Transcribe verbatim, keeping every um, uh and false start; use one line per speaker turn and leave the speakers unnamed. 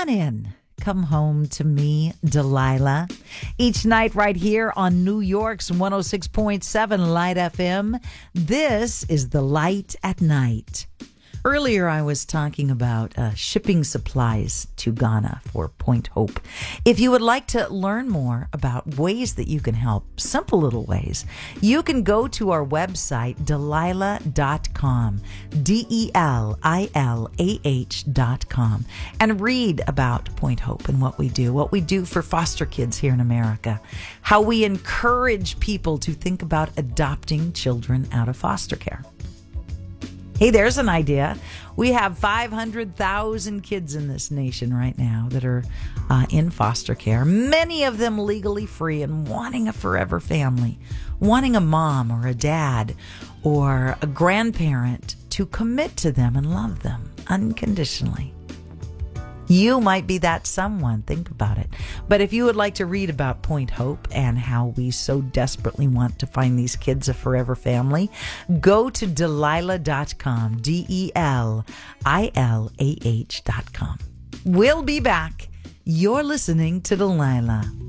on in. Come home to me, Delilah. Each night right here on New York's one oh six point seven Light F M. This is The Light at Night. Earlier, I was talking about uh, shipping supplies to Ghana for Point Hope. If you would like to learn more about ways that you can help, simple little ways, you can go to our website, delilah dot com, D E L I L A H dot com, and read about Point Hope and what we do, what we do for foster kids here in America, how we encourage people to think about adopting children out of foster care. Hey, there's an idea. We have five hundred thousand kids in this nation right now that are uh, in foster care, many of them legally free and wanting a forever family, wanting a mom or a dad or a grandparent to commit to them and love them unconditionally. You might be that someone. Think about it. But if you would like to read about Point Hope and how we so desperately want to find these kids a forever family, go to delilah dot com, D E L I L A H dot com. We'll be back. You're listening to Delilah.